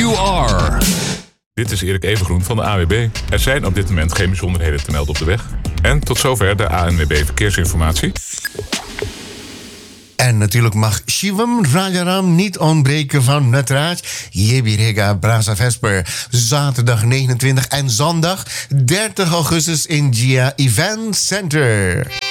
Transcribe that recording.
you are. Dit is Erik Evengroen van de ANWB. Er zijn op dit moment geen bijzonderheden te melden op de weg. En tot zover de ANWB Verkeersinformatie. En natuurlijk mag Shivam Rajaram niet ontbreken van Natraj Yebirega Brasa Vesper. Zaterdag 29 en zondag 30 augustus in Gia Event Center.